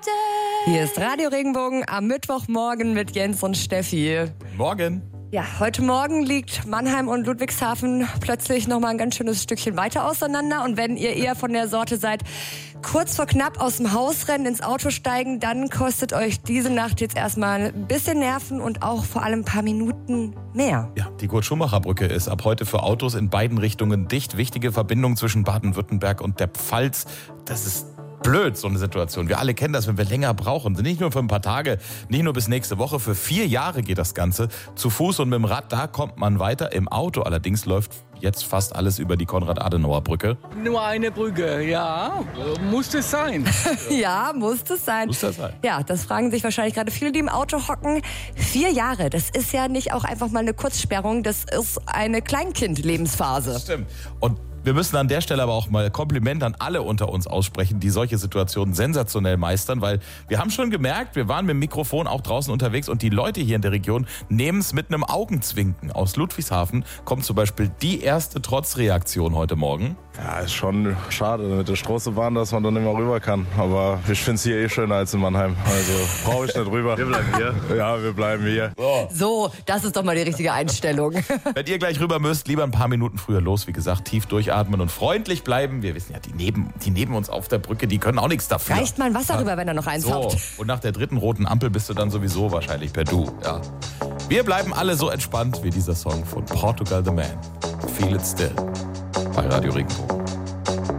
Hier ist Radio Regenbogen am Mittwochmorgen mit Jens und Steffi. Morgen. Ja, heute Morgen liegt Mannheim und Ludwigshafen plötzlich noch mal ein ganz schönes Stückchen weiter auseinander. Und wenn ihr eher von der Sorte seid, kurz vor knapp aus dem Haus rennen, ins Auto steigen, dann kostet euch diese Nacht jetzt erstmal ein bisschen Nerven und auch vor allem ein paar Minuten mehr. Ja, die Kurt-Schumacher-Brücke ist ab heute für Autos in beiden Richtungen dicht. Wichtige Verbindung zwischen Baden-Württemberg und der Pfalz. Das ist blöd, so eine Situation. Wir alle kennen das, wenn wir länger brauchen. Nicht nur für ein paar Tage, nicht nur bis nächste Woche. Für 4 Jahre geht das Ganze. Zu Fuß und mit dem Rad, da kommt man weiter. Im Auto allerdings läuft jetzt fast alles über die Konrad-Adenauer-Brücke. Nur eine Brücke, ja. Muss es sein. Ja, muss es sein. Muss das sein? Ja, das fragen sich wahrscheinlich gerade viele, die im Auto hocken. 4 Jahre, das ist ja nicht auch einfach mal eine Kurzsperrung, das ist eine Kleinkind-Lebensphase. Stimmt. Und wir müssen an der Stelle aber auch mal Kompliment an alle unter uns aussprechen, die solche Situationen sensationell meistern, weil wir haben schon gemerkt, wir waren mit dem Mikrofon auch draußen unterwegs und die Leute hier in der Region nehmen es mit einem Augenzwinken. Aus Ludwigshafen kommt zum Beispiel die erste Trotzreaktion heute Morgen. Ja, ist schon schade mit der Straßenbahn, dass man dann nicht mehr rüber kann. Aber ich finde es hier eh schöner als in Mannheim. Also brauche ich nicht rüber. Wir bleiben hier. Ja, wir bleiben hier. So, das ist doch mal die richtige Einstellung. Wenn ihr gleich rüber müsst, lieber ein paar Minuten früher los. Wie gesagt, tief durchatmen und freundlich bleiben. Wir wissen ja, die neben uns auf der Brücke, die können auch nichts dafür. Reicht mal ein Wasser rüber, wenn er noch eins So, habt. und nach der 3. roten Ampel bist du dann sowieso wahrscheinlich per Du. Ja. Wir bleiben alle so entspannt wie dieser Song von Portugal the Man. Feel it still. Bei Radio Regenbogen.